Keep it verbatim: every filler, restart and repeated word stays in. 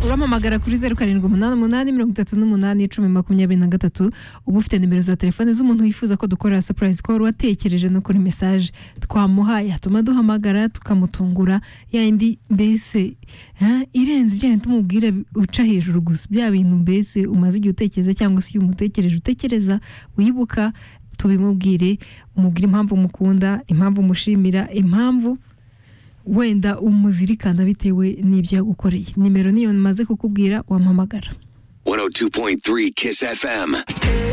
uramamagara kuri zeru karindwi umunani umunani mirongo itatu n'umunani icumi makumyabiri na gatatu uba ufite nimero za telefone z'umuntu wifuza ko dukorera surprise call watekereje no kuri message twamuhaye atuma duhamagara tukamutungura yandi mbese irenze ibyo tumubwira uca hejuru gusa bya bintu mbese umaze igihe utekereza cyangwa se umutekereje utekereza wibuka tubimubwire umubwire impamvu mukunda impamvu mushimira impamvu wenda umuzirikana bitewe n'ibyo yagukoreye nimero niyo maze kukubwira wampamagara one oh two point three Kiss F M.